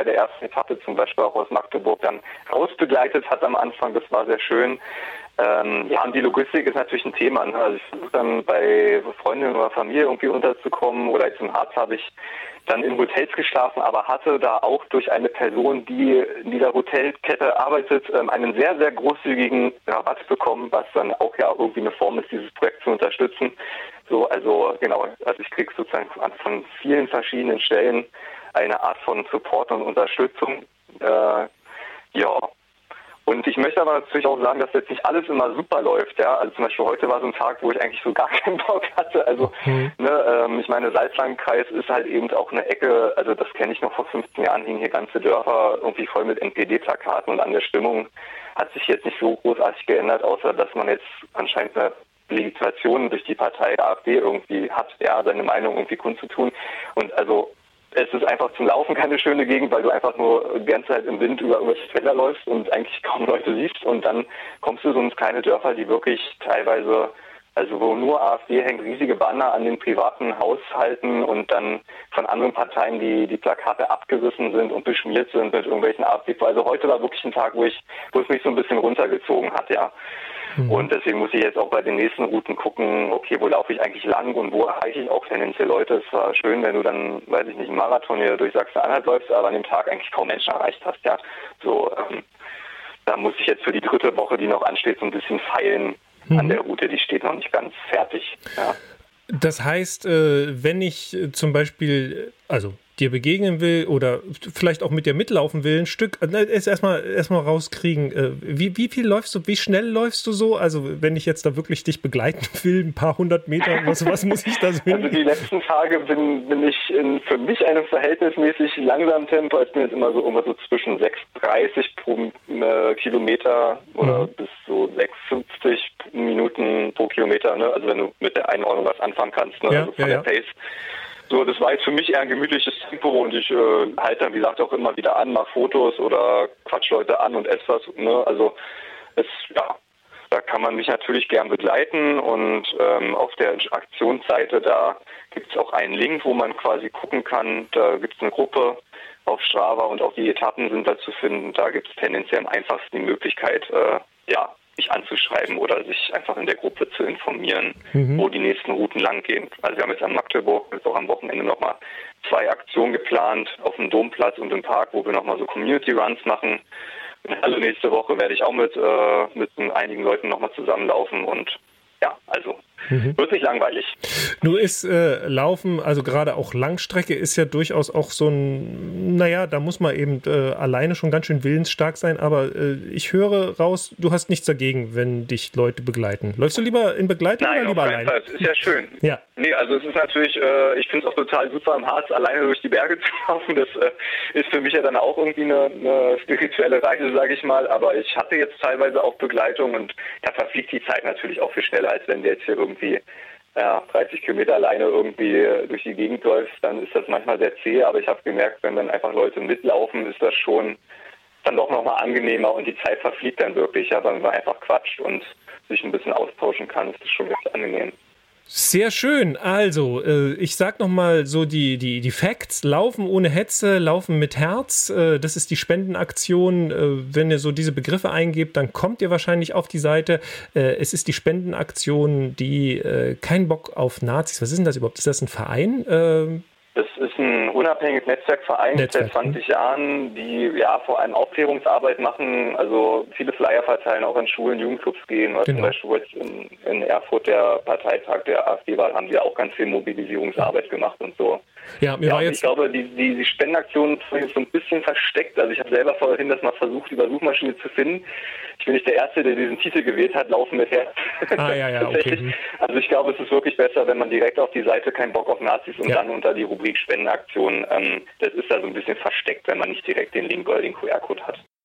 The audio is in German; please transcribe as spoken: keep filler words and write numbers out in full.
der ersten Etappe zum Beispiel auch aus Magdeburg dann rausbegleitet hat am Anfang. Das war sehr schön. Ähm, ja, und die Logistik ist natürlich ein Thema. Ne? Also ich versuche dann bei Freundinnen oder Familie irgendwie unterzukommen, oder jetzt im Harz habe ich dann in Hotels geschlafen, aber hatte da auch durch eine Person, die in dieser Hotelkette arbeitet, ähm, einen sehr, sehr großzügigen Rabatt bekommen, was dann auch ja irgendwie eine Form ist, dieses Projekt zu unterstützen. So, also genau, also ich kriege sozusagen von vielen verschiedenen Stellen eine Art von Support und Unterstützung. Äh, ja. Und ich möchte aber natürlich auch sagen, dass jetzt nicht alles immer super läuft. Ja, also zum Beispiel heute war so ein Tag, wo ich eigentlich so gar keinen Bock hatte. Also mhm. ne, ähm, ich meine, Salzlandkreis ist halt eben auch eine Ecke, also das kenne ich noch vor fünfzehn Jahren, hingen hier ganze Dörfer irgendwie voll mit N P D-Plakaten und an der Stimmung hat sich jetzt nicht so großartig geändert, außer dass man jetzt anscheinend eine Legitimation durch die Partei AfD irgendwie hat, ja, seine Meinung irgendwie kundzutun. Und also es ist einfach zum Laufen keine schöne Gegend, weil du einfach nur die ganze Zeit im Wind über irgendwelche Felder läufst und eigentlich kaum Leute siehst. Und dann kommst du so in kleine Dörfer, die wirklich teilweise, also wo nur AfD hängt, riesige Banner an den privaten Haushalten und dann von anderen Parteien, die die Plakate abgerissen sind und beschmiert sind mit irgendwelchen AfD. Also heute war wirklich ein Tag, wo ich, wo es mich so ein bisschen runtergezogen hat, ja. Und deswegen muss ich jetzt auch bei den nächsten Routen gucken, okay, wo laufe ich eigentlich lang und wo erreiche ich auch tendenziell Leute. Es war schön, wenn du dann, weiß ich nicht, einen Marathon hier durch Sachsen-Anhalt läufst, aber an dem Tag eigentlich kaum Menschen erreicht hast. Ja, so, ähm, da muss ich jetzt für die dritte Woche, die noch ansteht, so ein bisschen feilen mhm. an der Route. Die steht noch nicht ganz fertig. Ja. Das heißt, äh, wenn ich äh, zum Beispiel, also dir begegnen will oder vielleicht auch mit dir mitlaufen will, ein Stück, ist erstmal erstmal rauskriegen, äh, wie, wie viel läufst du, wie schnell läufst du so? Also wenn ich jetzt da wirklich dich begleiten will, ein paar hundert Meter, was, was muss ich da so hin? Also die letzten Tage bin, bin ich in für mich einem verhältnismäßig langsamen Tempo. Ich bin jetzt immer so irgendwas so zwischen sechs dreißig pro äh, Kilometer oder mhm. bis so sechs fünfzig Minuten pro Kilometer, ne? Also wenn du mit der Einordnung was anfangen kannst, ne? Ja, Also von ja, der ja. Pace. So, das war jetzt für mich eher ein gemütliches Tempo und ich äh, halte dann, wie gesagt, auch immer wieder an, mache Fotos oder quatsch Leute an und esse was. Ne? Also es, ja, da kann man mich natürlich gern begleiten und ähm, auf der Aktionsseite, da gibt es auch einen Link, wo man quasi gucken kann. Da gibt es eine Gruppe auf Strava und auch die Etappen sind da zu finden. Da gibt es tendenziell am einfachsten die Möglichkeit, äh, ja, sich anzuschreiben oder sich einfach in der Gruppe zu informieren, mhm. wo die nächsten Routen lang gehen. Also wir haben jetzt am Magdeburg jetzt auch am Wochenende nochmal zwei Aktionen geplant auf dem Domplatz und im Park, wo wir nochmal so Community Runs machen. Also nächste Woche werde ich auch mit, äh, mit einigen Leuten nochmal zusammenlaufen und ja, also mhm. wird nicht langweilig. Nur ist äh, Laufen, also gerade auch Langstrecke, ist ja durchaus auch so ein, naja, da muss man eben äh, alleine schon ganz schön willensstark sein, aber äh, ich höre raus, du hast nichts dagegen, wenn dich Leute begleiten. Läufst du lieber in Begleitung Nein, oder lieber auf alleine? Fall. Das ist ja schön. Ja. Nee, also es ist natürlich, äh, ich finde es auch total super im Harz, alleine durch die Berge zu laufen. Das äh, ist für mich ja dann auch irgendwie eine, eine spirituelle Reise, sage ich mal, aber ich hatte jetzt teilweise auch Begleitung und da verfliegt die Zeit natürlich auch viel schneller, als wenn wir jetzt hier irgendwie ja, dreißig Kilometer alleine irgendwie durch die Gegend läuft, dann ist das manchmal sehr zäh, aber ich habe gemerkt, wenn dann einfach Leute mitlaufen, ist das schon dann doch nochmal angenehmer und die Zeit verfliegt dann wirklich, ja, wenn man einfach quatscht und sich ein bisschen austauschen kann, ist das schon ganz angenehm. Sehr schön. Also, äh, ich sag nochmal so die, die, die Facts. Laufen ohne Hetze, Laufen mit Herz. Äh, das ist die Spendenaktion. Äh, wenn ihr so diese Begriffe eingebt, dann kommt ihr wahrscheinlich auf die Seite. Äh, es ist die Spendenaktion, die äh, kein Bock auf Nazis. Was ist denn das überhaupt? Ist das ein Verein? Äh, Das ist ein unabhängiges Netzwerkverein Netzwerk. seit zwanzig Jahren, die ja vor allem Aufklärungsarbeit machen, also viele Flyer verteilen, auch in Schulen, Jugendclubs gehen. Oder Genau. Zum Beispiel jetzt in, in Erfurt der Parteitag der AfD war, haben wir auch ganz viel Mobilisierungsarbeit gemacht und so. Ja, mir Ja, war und jetzt ich glaube, die, die, die Spendenaktion ist so ein bisschen versteckt. Also ich habe selber vorhin das mal versucht, über Suchmaschine zu finden. Ich bin nicht der Erste, der diesen Titel gewählt hat, Laufen mit Herz. Ah, ja, ja, okay. Also ich glaube, es ist wirklich besser, wenn man direkt auf die Seite kein Bock auf Nazis und ja. dann unter die Rubrik Spendenaktion. Ähm, das ist da so ein bisschen versteckt, wenn man nicht direkt den Link oder den Q R-Code hat.